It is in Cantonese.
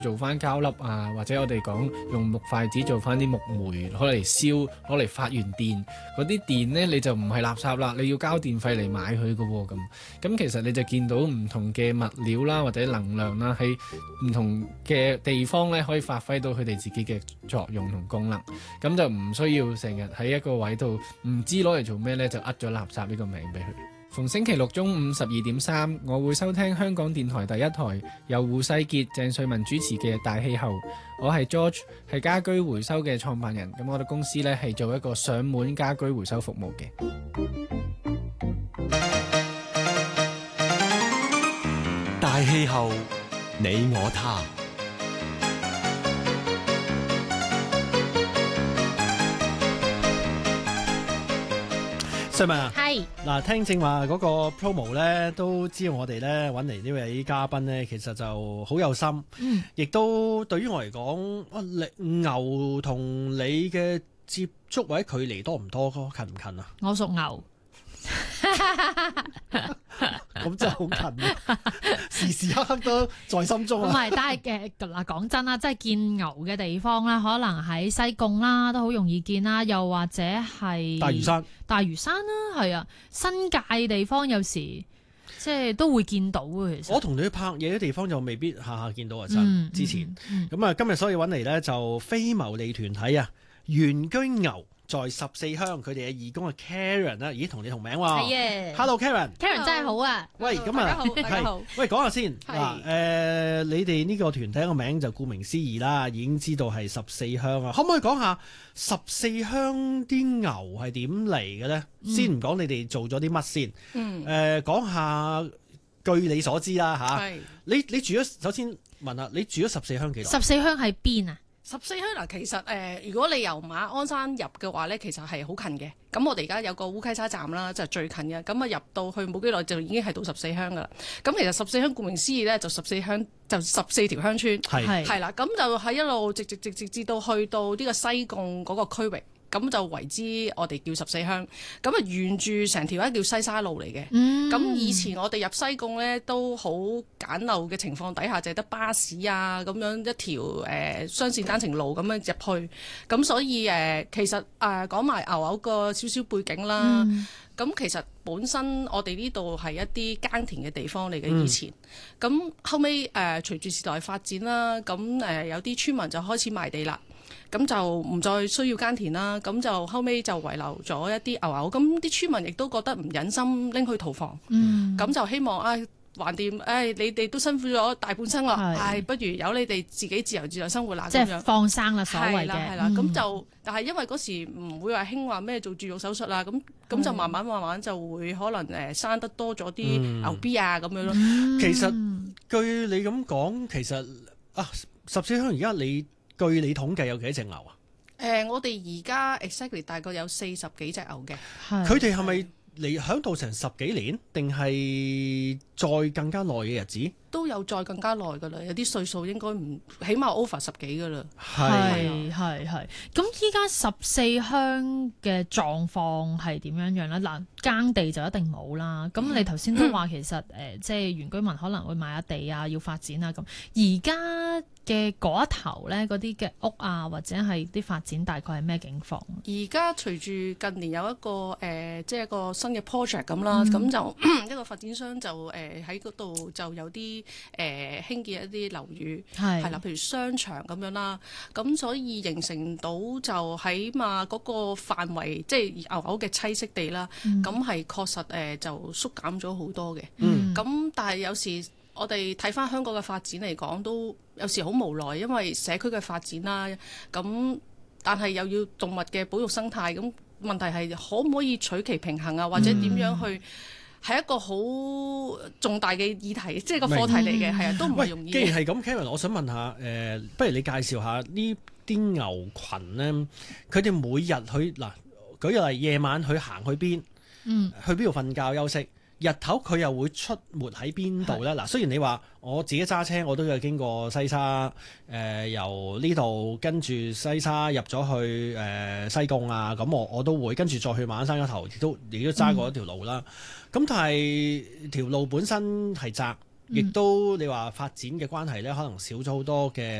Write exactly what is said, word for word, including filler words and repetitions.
做翻膠粒啊，或者我哋講用木筷子做翻啲木煤攞嚟燒，攞嚟發完電，嗰啲電呢，你就唔係垃圾啦，你要交電費嚟買佢㗎喎咁。咁其實你就見到唔同嘅物料啦，或者能量啦，喺唔同嘅地方呢，可以發揮到佢哋自己嘅作用同功能。咁就唔需要成日喺一個位度唔知攞嚟做咩呢，就呃咗垃圾呢個名俾佢。逢星期六中午十二點三，我會收聽香港電台第一台由胡世傑、鄭瑞文主持嘅《大氣候》。我係 George，係家居回收嘅創辦人。咁我哋公司呢係做一個上門家居回收服務嘅。 大氣候，你我他。 瑞文啊， 係嗱，聽正話嗰個 promo 咧，都知道我哋咧揾嚟呢位嘉賓咧，其實就好有心， 嗯， 亦都對於我嚟講，哇，牛同你嘅接觸或者距離多唔多？近唔近啊？ 我屬牛， 咁真係好近啊！時時刻刻都在心中啊！ 唔係，但係誒嗱，講真啦，即係見牛嘅地方啦，可能喺西貢啦，都好容易見啦，又或者係大嶼山， 大嶼山啦，係啊，新界地方有時即係都會見到嘅。其實我同你去拍嘢嘅地方就未必下下見到啊！真、 嗯、 之前咁啊， 嗯、 今日所以揾嚟咧就非牟利團體啊，原居牛在十四鄉，佢哋嘅義工係 Karen 啦，咦，同你同名喎。 係嘅。 Hello Karen。Karen 真係好啊。 喂，咁啊，係，喂，講下先嗱，誒，你哋呢個團體個名就顧名思義啦，已經知道係十四鄉啊，可唔可以講下十四鄉啲牛係點嚟嘅咧？嗯、先唔講你哋做咗啲乜先，嗯，誒、呃，講下據你所知啦吓，係，你你住咗，首先問下你住咗十四鄉幾耐？ 十四鄉喺邊啊？ 十四鄉嗱，其實誒、呃，如果你由馬鞍山入嘅話咧，其實係好近嘅。咁我哋而家有個烏溪沙站啦，就係、最近嘅。咁啊入到去冇幾耐就已經係到十四鄉噶啦。咁其實十四鄉顧名思義咧，就十四鄉就十四條鄉村，係係啦。咁就喺一路直直直直至到去到呢個西貢嗰個區域。咁就為之我哋叫十四鄉，咁啊沿住成條咧叫西沙路嚟嘅。咁、嗯、以前我哋入西貢咧都好簡陋嘅情況底下，就係得巴士啊咁樣一條誒、呃、雙線單程路咁樣入去。咁所以誒、呃、其實誒講埋牛牛個少少背景啦。咁、嗯、其實本身我哋呢度係一啲耕田嘅地方嚟嘅以前。咁、嗯、後尾誒、呃、隨住時代發展啦，咁誒、呃、有啲村民就開始賣地啦。咁就唔再需要耕田啦，咁就後尾就遺留咗一啲牛牛，咁啲村民亦都覺得唔忍心拎去屠房，咁、嗯、就希望啊橫掂，誒、哎、你哋都辛苦咗大半生啦，係、哎、不如由你哋自己自由自在生活啦， 即係放生啦，所謂嘅， 係啦係啦，咁、嗯、就但係因為嗰時唔會話興話咩做絕育手術啦，咁咁就慢慢慢慢就會可能誒生得多咗啲牛 B 啊咁、嗯、樣咯。 其實據你咁講，其實啊十四鄉而家你。據你統計有幾多隻牛啊？ 誒、呃，我哋而家 exactly 大概有四十幾隻牛嘅。 佢哋係咪嚟響度成十幾年，定係再更加耐嘅日子？ 都有再更加耐噶啦，有啲歲數應該唔起碼 over 十幾噶啦。 係係係。咁依家十四鄉嘅狀況係點樣樣咧？嗱，耕地就一定冇啦。咁你頭先都話其實誒、呃，即係原居民可能會買下地啊，要發展啊咁。而家嘅嗰一頭咧，嗰啲嘅屋啊，或者係啲發展大概係咩境況？ 而家隨住近年有一個誒、呃，即係一個新嘅 project 咁啦，咁、嗯、就一個發展商就誒喺嗰度就有啲誒、呃、興建一啲樓宇，係啦，譬如商場咁樣啦，咁所以形成到就起碼嗰個範圍，即係牛牛嘅棲息地啦，咁係確實誒、呃、就縮減咗好多嘅。咁、嗯、但係有時我哋睇翻香港嘅發展嚟講，都有時好無奈，因為社區嘅發展啦，咁但係又要動物嘅保育生態，咁問題係可唔可以取其平衡啊？或者點樣去？係、嗯、一個好重大嘅議題，即係個課題嚟嘅，係啊，都唔係容易。 既然係咁 Karen，我想問下，誒、呃，不如你介紹下呢啲牛群咧，佢哋每日去嗱，舉個例，夜晚去行去邊？嗯，去邊度瞓覺休息？日頭佢又會出沒喺邊度咧？嗱，雖然你話我自己揸車，我都有經過西沙，誒、呃、由呢度跟住西沙入咗去誒、呃、西貢啊，咁我我都會跟住再去馬鞍山嗰頭，亦都亦都揸過一條路啦。咁、嗯、但係條路本身係窄， 亦都你話發展嘅關係咧，可能少咗好多嘅。